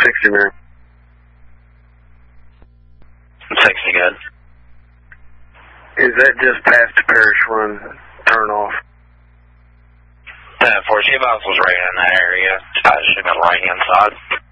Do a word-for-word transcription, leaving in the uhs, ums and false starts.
sixty, man. sixty, good. Is that just past the Parish Run turn off? ten four, she was right in that area. Uh, she been right hand side.